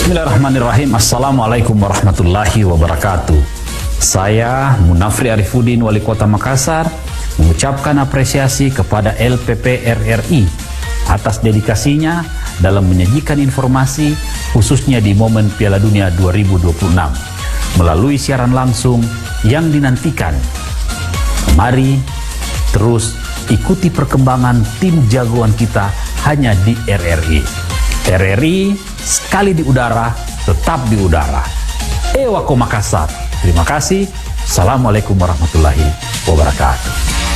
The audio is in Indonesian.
Bismillahirrahmanirrahim. Assalamualaikum warahmatullahi wabarakatuh. Saya Munafri Arifuddin, Wali Kota Makassar, mengucapkan apresiasi kepada LPP RRI atas dedikasinya dalam menyajikan informasi khususnya di momen Piala Dunia 2026 melalui siaran langsung yang dinantikan. Mari terus ikuti perkembangan tim jagoan kita hanya di RRI. RRI sekali di udara, tetap di udara. Ewako Makassar. Terima kasih. Assalamualaikum warahmatullahi wabarakatuh.